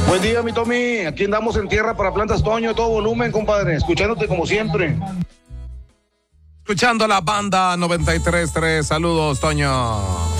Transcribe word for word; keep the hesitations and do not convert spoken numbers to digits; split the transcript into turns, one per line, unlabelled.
Buen día, mi Tommy. Aquí andamos en tierra para plantas Toño, todo volumen, compadre. Escuchándote como siempre.
Escuchando la banda noventa y tres punto tres. Saludos, Toño.